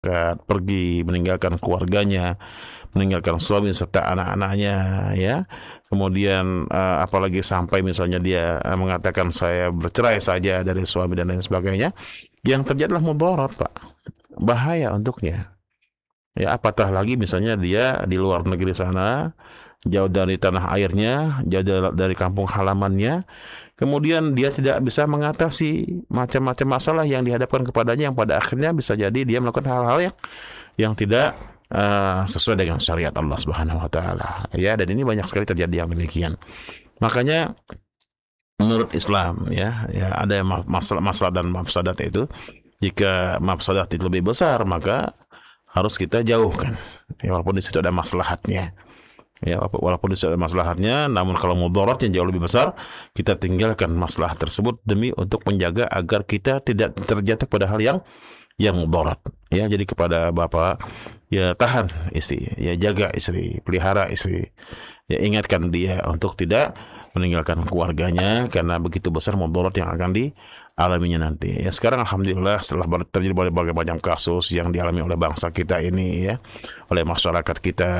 berangkat pergi, meninggalkan keluarganya, meninggalkan suami serta anak-anaknya, ya. Kemudian apalagi sampai misalnya dia mengatakan saya bercerai saja dari suami dan lain sebagainya, yang terjadi adalah mudarat, Pak. Bahaya untuknya. Ya, apatah lagi misalnya dia di luar negeri sana, jauh dari tanah airnya, jauh dari kampung halamannya, kemudian dia tidak bisa mengatasi macam-macam masalah yang dihadapkan kepadanya, yang pada akhirnya bisa jadi dia melakukan hal-hal yang tidak sesuai dengan syariat Allah Subhanahu wa taala. Ya, dan ini banyak sekali terjadi yang demikian. Makanya menurut Islam, ya ada masalah dan mafsadat itu. Jika mafsadat itu lebih besar, maka harus kita jauhkan. Ya, walaupun di situ ada maslahatnya. Ya, walaupun di situ ada maslahatnya, namun kalau mudaratnya jauh lebih besar, kita tinggalkan maslahat tersebut demi untuk menjaga agar kita tidak terjatuh pada hal yang mudarat. Ya, jadi kepada bapak, ya tahan istri, ya jaga istri, pelihara istri. Ya, ingatkan dia untuk tidak meninggalkan keluarganya karena begitu besar mudarat yang akan dialaminya nanti. Ya, sekarang alhamdulillah setelah terjadi berbagai macam kasus yang dialami oleh bangsa kita ini, ya, oleh masyarakat kita,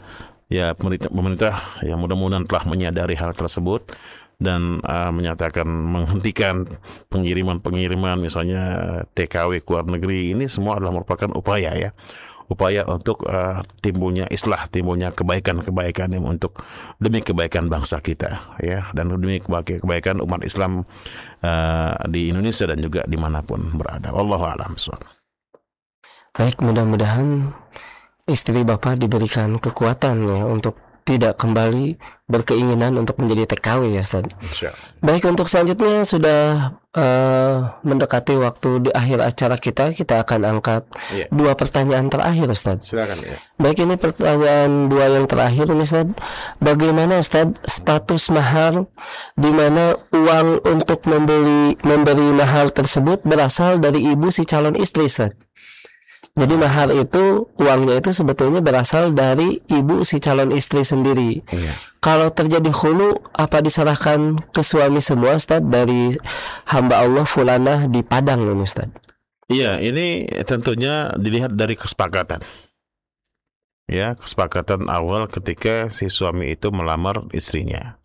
ya pemerintah ya mudah-mudahan telah menyadari hal tersebut dan menyatakan menghentikan pengiriman misalnya TKW ke luar negeri. Ini semua adalah merupakan upaya untuk timbulnya islah, timbulnya kebaikan-kebaikan yang untuk demi kebaikan bangsa kita, ya, dan demi kebaikan umat Islam di Indonesia dan juga dimanapun berada. Wallahu a'lam bishawab. Baik, mudah-mudahan istri Bapak diberikan kekuatan ya untuk tidak kembali berkeinginan untuk menjadi TKW ya Ustaz. Baik, untuk selanjutnya sudah mendekati waktu di akhir acara kita akan angkat dua pertanyaan terakhir Ustaz. Silakan ya. Baik, ini pertanyaan dua yang terakhir ini Ustaz. Bagaimana Ustaz status mahar di mana uang untuk memberi mahar tersebut berasal dari ibu si calon istri Ustaz? Jadi mahar itu, uangnya itu sebetulnya berasal dari ibu si calon istri sendiri. Kalau terjadi khulu, apa diserahkan ke suami semua Ustaz dari hamba Allah fulanah di Padang ini Ustaz? Iya, ini tentunya dilihat dari kesepakatan. Ya, kesepakatan awal ketika si suami itu melamar istrinya.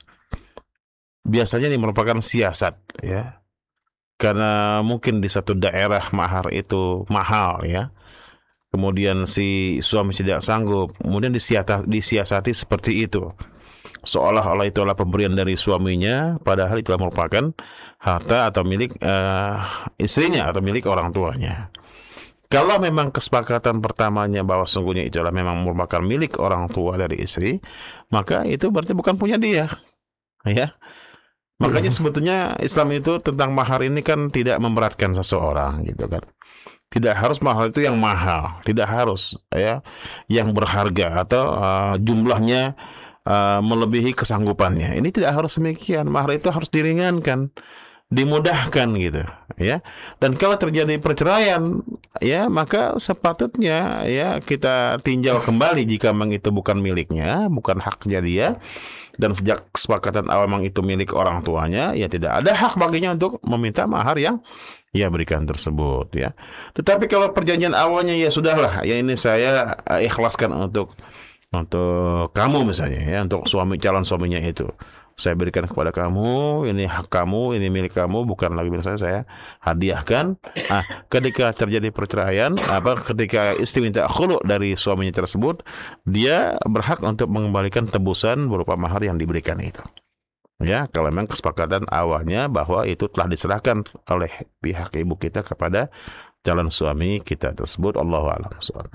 Biasanya ini merupakan siasat, ya. Karena mungkin di satu daerah mahar itu mahal, ya. Kemudian si suami tidak sanggup, kemudian disiasati seperti itu, seolah-olah itu adalah pemberian dari suaminya, padahal itu merupakan harta atau milik istrinya atau milik orang tuanya. Kalau memang kesepakatan pertamanya bahwa sungguhnya itu adalah memang merupakan milik orang tua dari istri, maka itu berarti bukan punya dia, ya. Makanya sebetulnya Islam itu tentang mahar ini kan tidak memberatkan seseorang, gitu kan. Tidak harus mahal itu yang mahal, tidak harus ya yang berharga atau jumlahnya melebihi kesanggupannya. Ini tidak harus demikian. Mahar itu harus diringankan, dimudahkan gitu, ya. Dan kalau terjadi perceraian, ya maka sepatutnya ya kita tinjau kembali jika memang itu bukan miliknya, bukan haknya dia. Dan sejak kesepakatan awal memang itu milik orang tuanya, ya tidak ada hak baginya untuk meminta mahar yang ia berikan tersebut, ya. Tetapi kalau perjanjian awalnya ya sudahlah, ya ini saya ikhlaskan untuk kamu misalnya, ya, untuk calon suaminya itu. Saya berikan kepada kamu, ini hak kamu, ini milik kamu, bukan lagi milik saya hadiahkan. Ketika terjadi perceraian, ketika istri minta khulu dari suaminya tersebut, dia berhak untuk mengembalikan tebusan berupa mahar yang diberikan itu. Ya, kalau memang kesepakatan awalnya bahwa itu telah diserahkan oleh pihak ibu kita kepada calon suami kita tersebut. Allahu a'lam.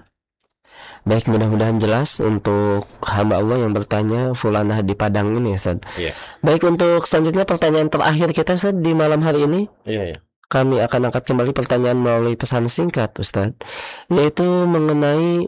Baik, mudah-mudahan jelas untuk hamba Allah yang bertanya fulanah di Padang ini Ustaz. Baik, untuk selanjutnya pertanyaan terakhir kita Ustaz di malam hari ini. Kami akan angkat kembali pertanyaan melalui pesan singkat Ustaz, yaitu mengenai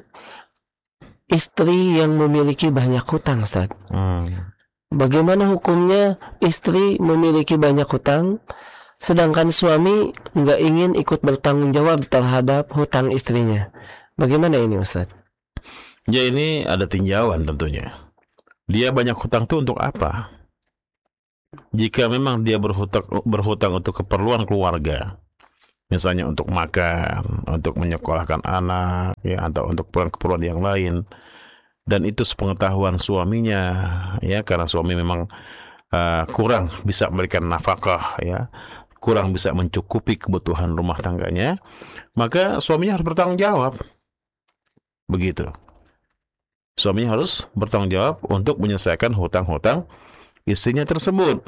istri yang memiliki banyak hutang Ustaz. Bagaimana hukumnya istri memiliki banyak hutang sedangkan suami nggak ingin ikut bertanggung jawab terhadap hutang istrinya? Bagaimana ini Ustaz? Ya, ini ada tinjauan tentunya. Dia banyak hutang itu untuk apa? Jika memang dia berhutang untuk keperluan keluarga, misalnya untuk makan, untuk menyekolahkan anak, ya, atau untuk keperluan yang lain, dan itu sepengetahuan suaminya, ya, karena suami memang kurang bisa memberikan nafkah, ya, kurang bisa mencukupi kebutuhan rumah tangganya, maka suaminya harus bertanggung jawab. Begitu. Suaminya harus bertanggung jawab untuk menyelesaikan hutang-hutang istrinya tersebut.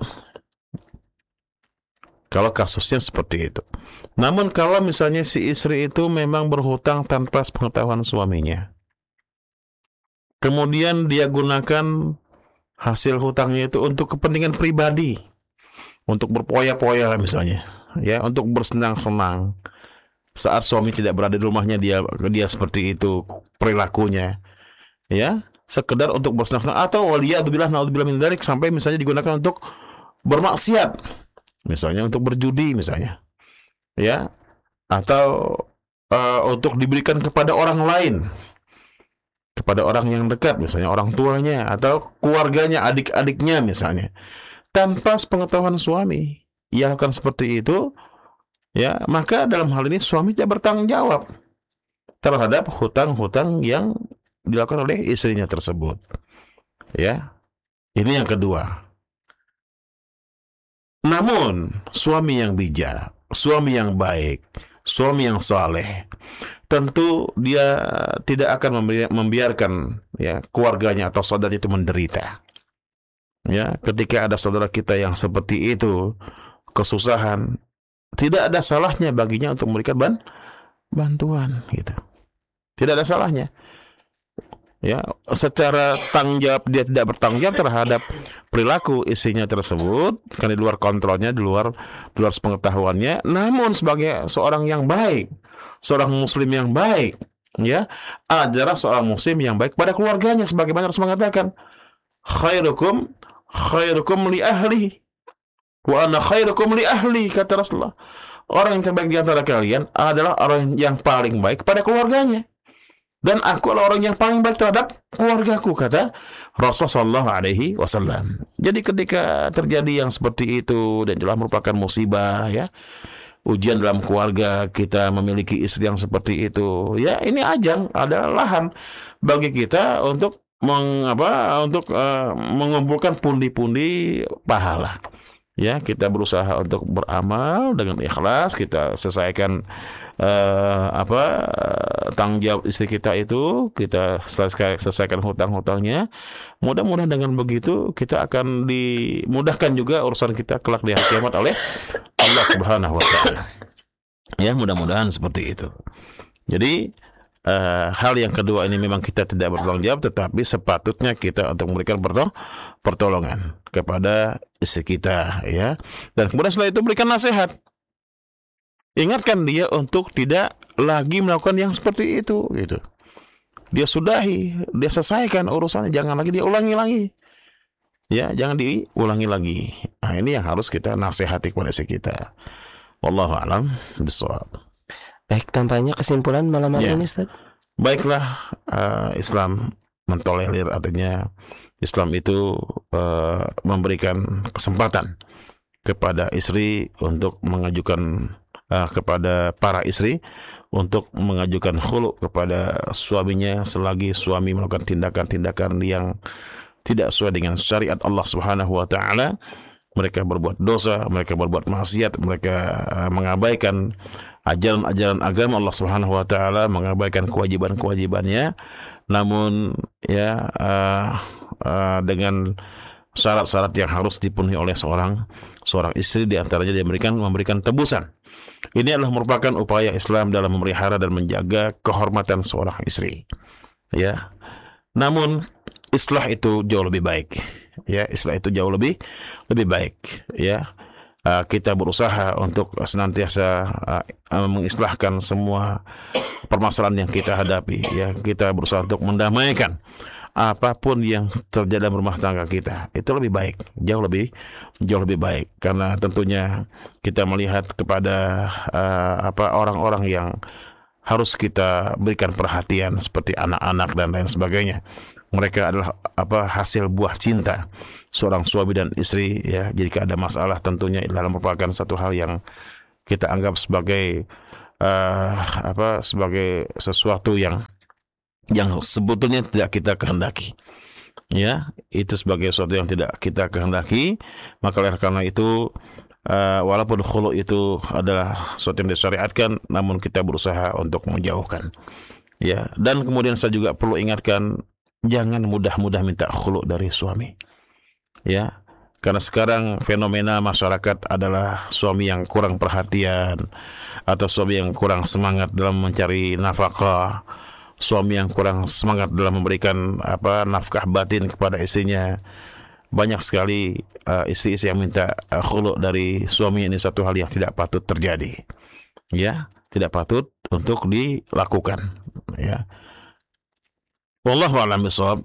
Kalau kasusnya seperti itu. Namun kalau misalnya si istri itu memang berhutang tanpa sepengetahuan suaminya, kemudian dia gunakan hasil hutangnya itu untuk kepentingan pribadi, untuk berpoya-poya misalnya, ya, untuk bersenang-senang. Saat suami tidak berada di rumahnya, dia seperti itu perilakunya, ya, sekedar untuk bersenang-senang, atau waliyadzubillah naudzubillah min dzalik, sampai misalnya digunakan untuk bermaksiat, misalnya untuk berjudi misalnya, ya, atau untuk diberikan kepada orang lain, kepada orang yang dekat, misalnya orang tuanya atau keluarganya, adik-adiknya misalnya, tanpa sepengetahuan suami. Ia akan seperti itu, ya, maka dalam hal ini suami tidak bertanggung jawab terhadap hutang-hutang yang dilakukan oleh istrinya tersebut. Ya, ini yang kedua. Namun suami yang bijak, suami yang baik, suami yang saleh, tentu dia tidak akan membiarkan, ya, keluarganya atau saudara itu menderita. Ya, ketika ada saudara kita yang seperti itu kesusahan, tidak ada salahnya baginya untuk memberikan bantuan, gitu. Tidak ada salahnya. Ya, secara tanggung jawab dia tidak bertanggung jawab terhadap perilaku istrinya tersebut, karena di luar kontrolnya, di luar sepengetahuannya. Namun sebagai seorang yang baik, seorang muslim yang baik, ya, adalah seorang muslim yang baik pada keluarganya, sebagaimana Rasul mengatakan, khairukum li ahli wa ana khairukum li ahli, kata Rasulullah. Orang yang terbaik di antara kalian adalah orang yang paling baik pada keluarganya, dan aku adalah orang yang paling baik terhadap keluargaku, kata Rasulullah SAW. Jadi ketika terjadi yang seperti itu dan telah merupakan musibah, ya, ujian dalam keluarga, kita memiliki istri yang seperti itu, ya, ini ajang, adalah lahan bagi kita untuk mengumpulkan pundi-pundi pahala. Ya, kita berusaha untuk beramal dengan ikhlas, kita selesaikan tanggung jawab istri kita itu, kita selesaikan hutang-hutangnya. Mudah-mudahan dengan begitu kita akan dimudahkan juga urusan kita kelak di hari kiamat oleh Allah Subhanahu wa taala. Ya, mudah-mudahan seperti itu. Jadi hal yang kedua ini memang kita tidak bertanggung jawab, tetapi sepatutnya kita untuk memberikan pertolongan kepada istri kita, ya. Dan kemudian setelah itu berikan nasihat. Ingatkan dia untuk tidak lagi melakukan yang seperti itu, gitu. Dia sudahi, dia selesaikan urusannya, jangan lagi dia ulangi lagi. Ya, jangan diulangi lagi. Nah, ini yang harus kita nasihati kepada istri kita. Wallahu a'lam bishawab. Baik, tampaknya kesimpulan malam hari ini, Ustaz. Baiklah, Islam mentolerir, artinya Islam itu memberikan kesempatan kepada istri untuk mengajukan kepada para istri untuk mengajukan khulu kepada suaminya selagi suami melakukan tindakan-tindakan yang tidak sesuai dengan syariat Allah Subhanahu wa taala. Mereka berbuat dosa, mereka berbuat maksiat, mereka mengabaikan ajaran-ajaran agama Allah Subhanahu wa taala, mengabaikan kewajiban-kewajibannya. Namun, ya, dengan syarat-syarat yang harus dipenuhi oleh seorang istri, di antaranya dia memberikan tebusan. Ini adalah merupakan upaya Islam dalam memelihara dan menjaga kehormatan seorang istri. Ya. Namun islah itu jauh lebih baik. Ya, islah itu jauh lebih baik, ya. Kita berusaha untuk senantiasa mengislahkan semua permasalahan yang kita hadapi, ya. Kita berusaha untuk mendamaikan apapun yang terjadi dalam rumah tangga kita. Itu lebih baik, jauh lebih baik, karena tentunya kita melihat kepada orang-orang yang harus kita berikan perhatian seperti anak-anak dan lain sebagainya. Mereka adalah hasil buah cinta seorang suami dan istri, ya. Jika ada masalah, tentunya adalah merupakan satu hal yang kita anggap sebagai sebagai sesuatu yang sebetulnya tidak kita kehendaki. Ya, itu sebagai sesuatu yang tidak kita kehendaki. Maka oleh karena itu, walaupun khulu itu adalah sesuatu yang disyariatkan, namun kita berusaha untuk menjauhkan. Ya, dan kemudian saya juga perlu ingatkan, jangan mudah-mudah minta khulu dari suami. Ya, karena sekarang fenomena masyarakat adalah suami yang kurang perhatian, atau suami yang kurang semangat dalam mencari nafkah, suami yang kurang semangat dalam memberikan nafkah batin kepada istrinya. Banyak sekali istri-istri yang minta khulu dari suami. Ini satu hal yang tidak patut terjadi. Ya, tidak patut untuk dilakukan. Ya. Wallahu a'lam bishawab.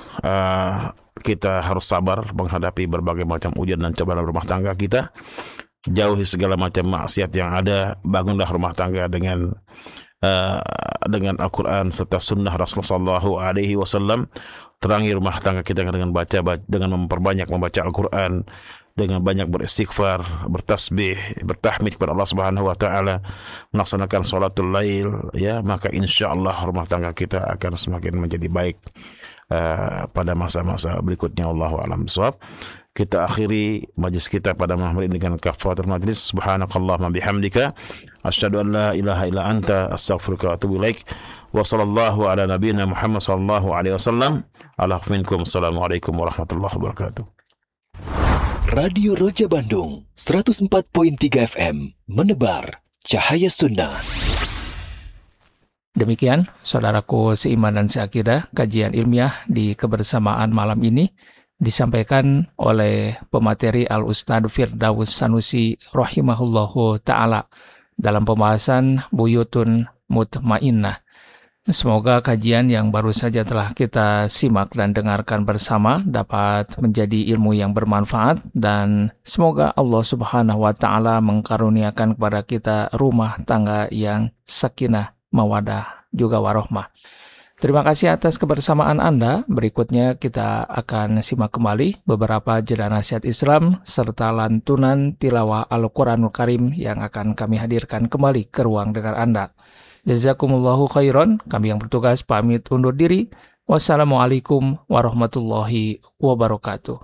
Kita harus sabar menghadapi berbagai macam ujian dan cobaan rumah tangga kita. Jauhi segala macam maksiat yang ada. Bangunlah rumah tangga dengan Al-Quran serta sunnah Rasulullah SAW. Terangi rumah tangga kita dengan dengan memperbanyak membaca Al-Quran, dengan banyak beristighfar, bertasbih, bertahmid kepada Allah Subhanahu wa taala, melaksanakan salatul lail, ya, maka insyaallah rumah tangga kita akan semakin menjadi baik pada masa-masa berikutnya. Allahu a'lam bishawab. Kita akhiri majlis kita pada malam ini dengan kafaratul majlis. Subhanakallahumma bihamdika asyhadu an la ilaha illa anta astaghfiruka wa atubu ilaik. Wa sallallahu ala nabiyyina Muhammad sallallahu alaihi wasallam. Alaikum assalamualaikum warahmatullahi wabarakatuh. Radio Roja Bandung 104.3 FM menebar cahaya sunnah. Demikian saudaraku seiman dan seakidah, kajian ilmiah di kebersamaan malam ini disampaikan oleh pemateri Al-Ustadz Firdaus Sanusi rahimahullahu ta'ala dalam pembahasan Buyutun Mutmainnah. Semoga kajian yang baru saja telah kita simak dan dengarkan bersama dapat menjadi ilmu yang bermanfaat, dan semoga Allah Subhanahu wa ta'ala mengkaruniakan kepada kita rumah tangga yang sakinah, mawadah, juga warohmah. Terima kasih atas kebersamaan Anda. Berikutnya kita akan simak kembali beberapa jeda nasihat Islam serta lantunan tilawah Al-Quranul Karim yang akan kami hadirkan kembali ke ruang dengar Anda. Jazakumullahu khairan. Kami yang bertugas pamit undur diri. Wassalamualaikum warahmatullahi wabarakatuh.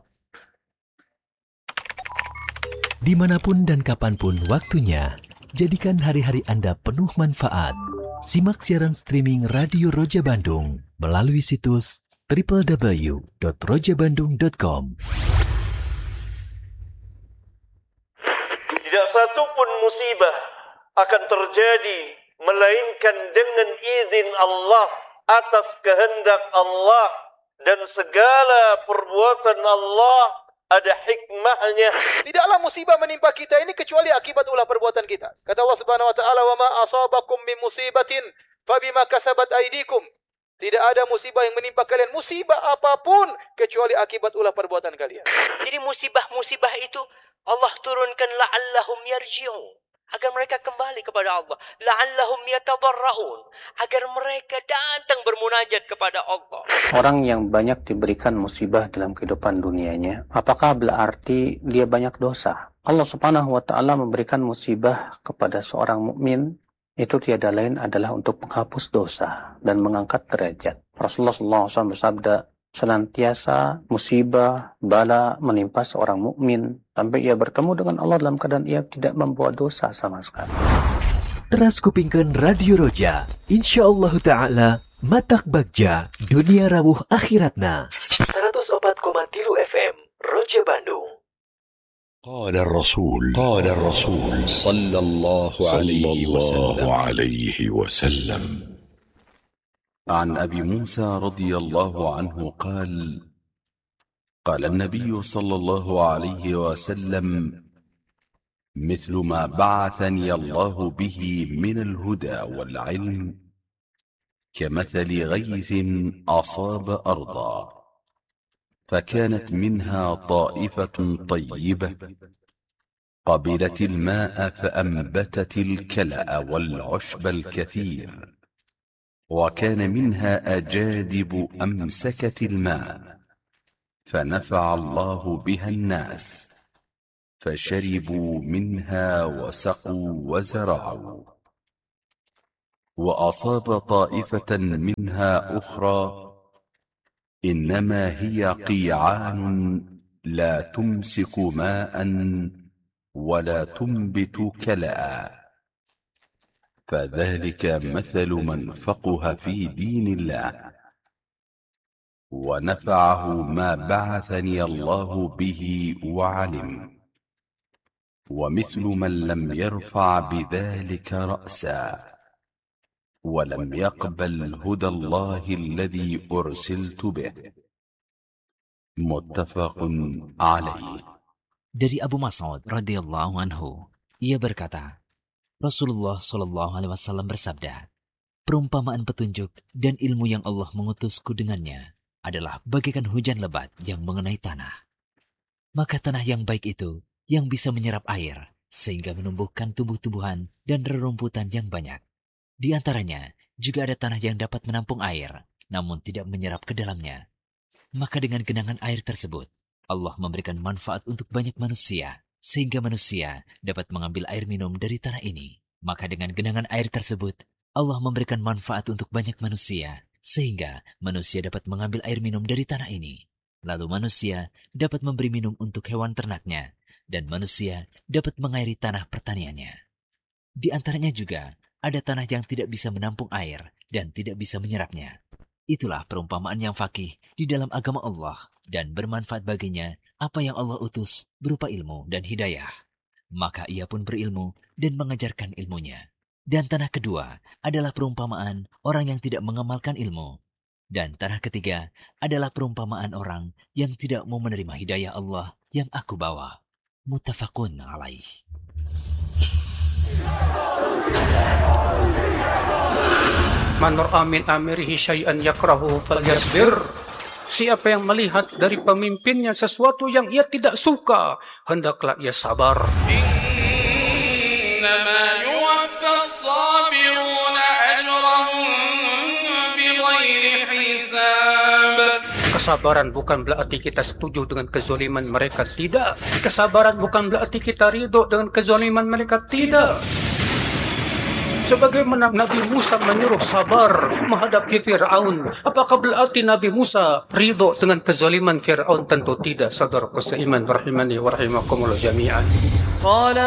Dimanapun dan kapanpun waktunya, jadikan hari-hari Anda penuh manfaat. Simak siaran streaming Radio Roja Bandung melalui situs www.rojabandung.com. Tidak satu pun musibah akan terjadi melainkan dengan izin Allah, atas kehendak Allah, dan segala perbuatan Allah ada hikmahnya. Tidaklah musibah menimpa kita ini kecuali akibat ulah perbuatan kita. Kata Allah Subhanahu wa taala, "Wa ma asabakum min musibatin fabima kasabat aydikum." Tidak ada musibah yang menimpa kalian, musibah apapun, kecuali akibat ulah perbuatan kalian. Jadi musibah-musibah itu Allah turunkan la'allahum yarji'un, agar mereka kembali kepada Allah. La'allahum yatadarra'un, agar mereka datang bermunajat kepada Allah. Orang yang banyak diberikan musibah dalam kehidupan dunianya, apakah berarti dia banyak dosa? Allah Subhanahu wa ta'ala memberikan musibah kepada seorang mukmin, itu tiada lain adalah untuk menghapus dosa dan mengangkat derajat. Rasulullah SAW bersabda, senantiasa musibah, bala menimpa seorang mukmin sampai ia bertemu dengan Allah dalam keadaan ia tidak membawa dosa sama sekali. Teras kupingkan Radio Roja, insyaallah ta'ala matak bagja dunia rawuh akhiratna. 104,3 FM Roja Bandung. قال الرسول صلى الله عليه وسلم عن أبي موسى رضي الله عنه قال قال النبي صلى الله عليه وسلم مثل ما بعثني الله به من الهدى والعلم كمثل غيث أصاب أرضا فكانت منها طائفة طيبة قبلت الماء فأنبتت الكلأ والعشب الكثير وكان منها أجادب أمسكت الماء فنفع الله بها الناس فشربوا منها وسقوا وزرعوا، وأصاب طائفة منها أخرى إنما هي قيعان لا تمسك ماء ولا تنبت كلأ، فذلك مثل من فقه في دين الله ونفعه ما بعثني الله به وعلم، ومثل من لم يرفع بذلك رأسا ولم يقبل هدى الله الذي أرسلت به. متفق عليه. Dari Abu Mas'ud radhiyallahu anhu, ia berkata, Rasulullah Shallallahu alaihi wasallam bersabda, perumpamaan petunjuk dan ilmu yang Allah mengutusku dengannya adalah bagaikan hujan lebat yang mengenai tanah. Maka tanah yang baik itu yang bisa menyerap air sehingga menumbuhkan tumbuh-tumbuhan dan rerumputan yang banyak. Di antaranya juga ada tanah yang dapat menampung air namun tidak menyerap ke dalamnya. Maka dengan genangan air tersebut Allah memberikan manfaat untuk banyak manusia, sehingga manusia dapat mengambil air minum dari tanah ini. Maka dengan genangan air tersebut, Allah memberikan manfaat untuk banyak manusia, sehingga manusia dapat mengambil air minum dari tanah ini. Lalu manusia dapat memberi minum untuk hewan ternaknya, dan manusia dapat mengairi tanah pertaniannya. Di antaranya juga ada tanah yang tidak bisa menampung air dan tidak bisa menyerapnya. Itulah perumpamaan yang faqih di dalam agama Allah dan bermanfaat baginya apa yang Allah utus berupa ilmu dan hidayah. Maka ia pun berilmu dan mengajarkan ilmunya. Dan tanah kedua adalah perumpamaan orang yang tidak mengamalkan ilmu. Dan tanah ketiga adalah perumpamaan orang yang tidak mau menerima hidayah Allah yang aku bawa. Muttafaqun alaih. Man ra'a min amirihi syai'an yakrahu falyasbir. Siapa yang melihat dari pemimpinnya sesuatu yang ia tidak suka, hendaklah ia sabar. Innama yuwaffas sabiruna ajrahum bighairi hisab. Kesabaran bukan berarti kita setuju dengan kezaliman mereka, tidak. Kesabaran bukan berarti kita ridho dengan kezaliman mereka, tidak. Sebagaimana Nabi Musa menyuruh sabar menghadapi Fir'aun, apakah berarti Nabi Musa ridho dengan kezaliman Fir'aun? Tentu tidak, saudara seiman rahimani wa rahimakumullah jami'an.